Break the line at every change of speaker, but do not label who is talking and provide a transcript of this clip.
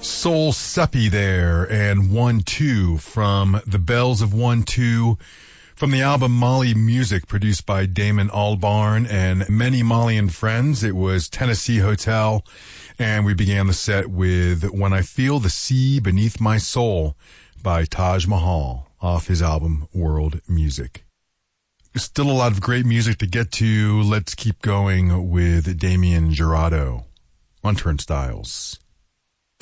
Soul Seppi there, and 1-2 from the Bells of 1-2 from the album Mali Music, produced by Damon Albarn and many Malian friends. It was Tennessee Hotel, and we began the set with When I Feel the Sea Beneath My Soul by Taj Mahal off his album World Music. Still a lot of great music to get to. Let's keep going with Damien Jurado on Turnstiles.